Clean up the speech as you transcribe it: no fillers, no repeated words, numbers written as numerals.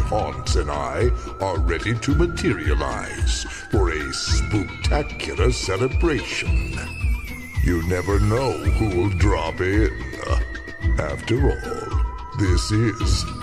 Ponce and I are ready to materialize for a spooktacular celebration. You never know who will drop in. After all, this is